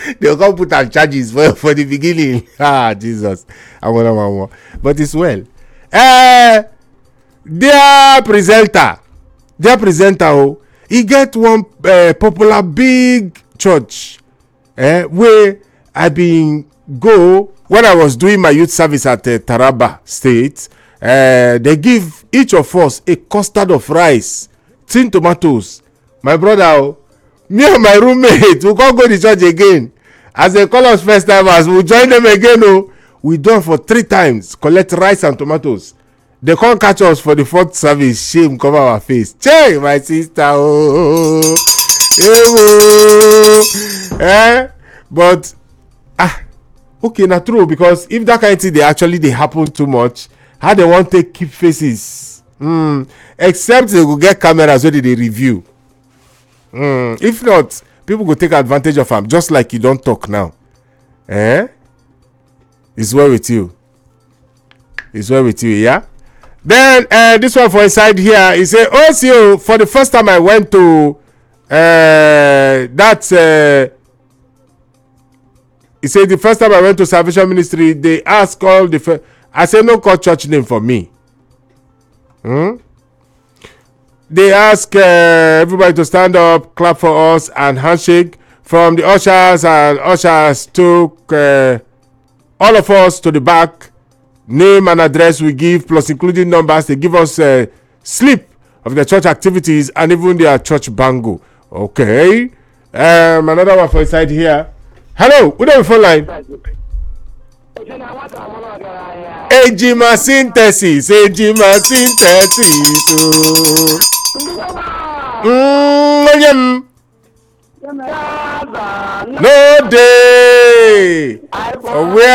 They'll come put on charges for the beginning. Jesus. I want. But it's well. Dear presenter, oh, he get one popular big church where I been go when I was doing my youth service at Taraba State. They give each of us a custard of rice, tin tomatoes. My brother, me and my roommate, we can't go to church again. As they call us first timers, we join them again. Oh, we done for 3 times, collect rice and tomatoes. They can't catch us for the 4th service. Shame cover our face. Che, my sister. Oh, but okay, not true, because if that kind of thing they happen too much, how they want to keep faces? Except they will get cameras where they review. If not, people go take advantage of them, just like you don't talk now. It's well with you. Yeah. Then this one for inside here, he say, OCO, for the first time I went to he said the first time I went to Salvation Ministry, they asked all the I said, no call church name for me. They ask everybody to stand up, clap for us, and handshake. From the ushers, and ushers took all of us to the back. Name and address we give, plus including numbers. They give us a slip of the church activities and even their church bango. Okay. Another one for inside here. Hello, who on the phone line? Ejima synthesis. No day. Where